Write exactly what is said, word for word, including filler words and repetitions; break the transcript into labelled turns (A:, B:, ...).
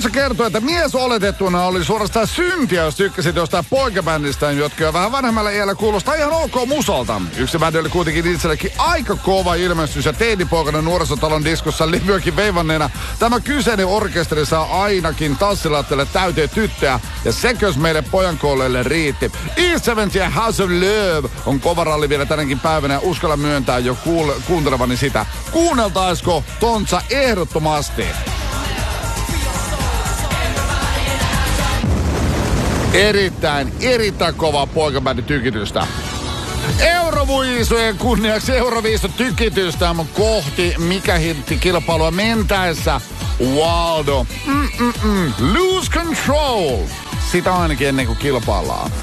A: Tontsa kertoo, että mies oletettuna oli suorastaan syntiä, jos tykkäsit jostain poikabändistä, jotka vähän vanhemmalla iällä kuulostaa ihan ok musolta. Yksi bändi oli kuitenkin itsellekin aika kova ilmestys ja teinipoikana nuorisotalon diskossa livyökin veivanneena. Tämä kyseinen orkesteri saa ainakin tanssilattialle täyteen tyttöä ja sekös meille pojankoolleille riitti. E seitsemänkymmentä ja House of Love on kova ralli vielä tänäkin päivänä ja uskalla myöntää jo kuul- kuuntelevani sitä. Kuunneltaisko Tontsa ehdottomasti? Erittäin, erittäin kovaa poikabändin tykitystä. Euroviisujen kunniaksi Euroviisun tykitystä kohti mikä hitti kilpailua mentäessä. Waldo. Mm-mm-mm. Lose Control. Sitä ainakin ennen kuin kilpaillaan.